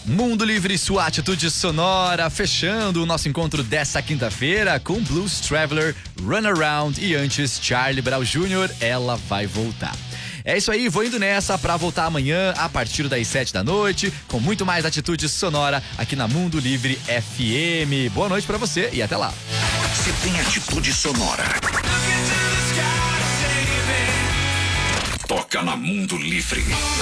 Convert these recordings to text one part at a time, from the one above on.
Mundo Livre, sua atitude sonora, fechando o nosso encontro dessa quinta-feira com Blues Traveler, Runaround e antes Charlie Brown Jr., Ela Vai Voltar. É isso aí, vou indo nessa pra voltar amanhã a partir das 7 da noite com muito mais atitude sonora aqui na Mundo Livre FM. Boa noite pra você e até lá. Você tem atitude sonora. Toca na Mundo Livre.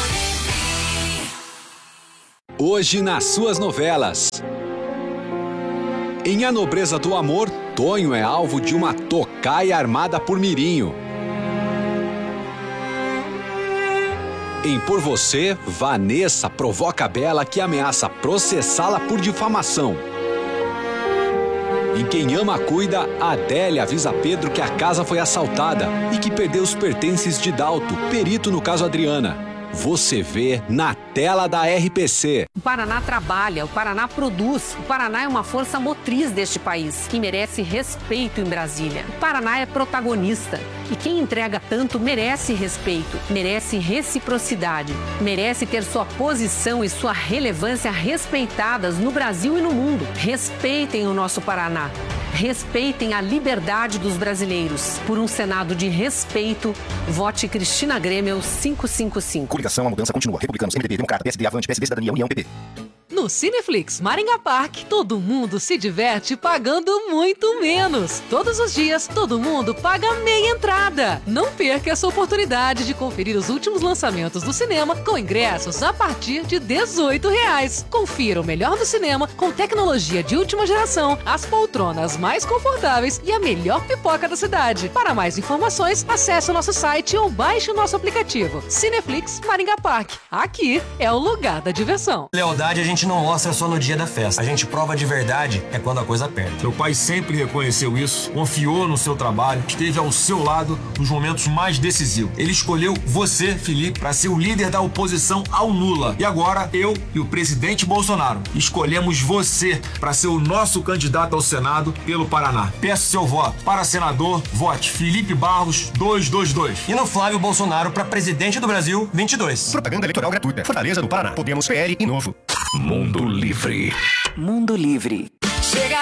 Hoje nas suas novelas. Em A Nobreza do Amor, Tonho é alvo de uma tocaia armada por Mirinho. Em Por Você, Vanessa provoca Bela que ameaça processá-la por difamação. Em Quem Ama Cuida, Adélia avisa Pedro que a casa foi assaltada e que perdeu os pertences de Dalto, perito no caso Adriana. Você vê na tela da RPC. O Paraná trabalha, o Paraná produz. O Paraná é uma força motriz deste país, que merece respeito em Brasília. O Paraná é protagonista. E quem entrega tanto merece respeito, merece reciprocidade, merece ter sua posição e sua relevância respeitadas no Brasil e no mundo. Respeitem o nosso Paraná. Respeitem a liberdade dos brasileiros. Por um Senado de respeito, vote Cristina Grêmio 555. Coligação, a mudança continua. Republicanos, MDB, Democrata, PSD, Avante, PSD, Cidadania, União, PP. No Cineflix Maringá Park, todo mundo se diverte pagando muito menos. Todos os dias, todo mundo paga meia entrada. Não perca essa oportunidade de conferir os últimos lançamentos do cinema com ingressos a partir de R$18. Confira o melhor do cinema com tecnologia de última geração, as poltronas mais confortáveis e a melhor pipoca da cidade. Para mais informações, acesse o nosso site ou baixe o nosso aplicativo. Cineflix Maringá Park. Aqui é o lugar da diversão. Lealdade a gente não mostra só no dia da festa. A gente prova de verdade é quando a coisa aperta. Seu pai sempre reconheceu isso, confiou no seu trabalho, esteve ao seu lado nos momentos mais decisivos. Ele escolheu você, Felipe, para ser o líder da oposição ao Lula. E agora, eu e o presidente Bolsonaro escolhemos você para ser o nosso candidato ao Senado pelo Paraná. Peço seu voto. Para senador, vote Felipe Barros 222. E no Flávio Bolsonaro para presidente do Brasil 22. Propaganda eleitoral gratuita. Fortaleza do Paraná. Podemos, PL e Novo. Mundo Livre. Mundo Livre. Chega